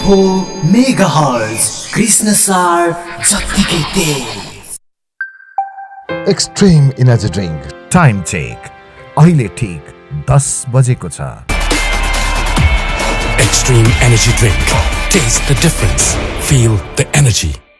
101.4 megahertz Krishna सार जत्तिकै तेज। Extreme energy drink time check अहिले ठीक 10 बजेको छ। Extreme energy drink. Taste the difference. Feel the energy.